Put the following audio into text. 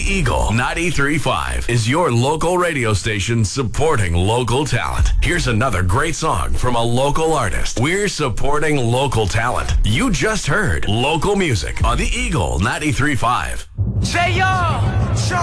Eagle 93.5 is your local radio station supporting local talent. Here's another great song from a local artist. We're supporting local talent. You just heard local music on the Eagle 93.5. Say yo,